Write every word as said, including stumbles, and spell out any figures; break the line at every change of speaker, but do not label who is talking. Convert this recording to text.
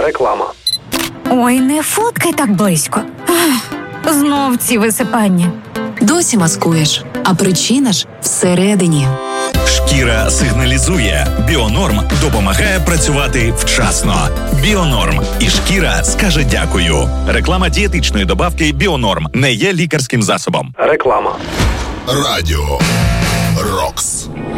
Реклама.
Ой, не фоткай так близько. Ах, знов ці висипання.
Досі маскуєш, а причина ж всередині.
Шкіра сигналізує. Біонорм допомагає працювати вчасно. Біонорм. І шкіра скаже дякую. Реклама дієтичної добавки Біонорм не є лікарським засобом.
Реклама.
Радіо Рокс.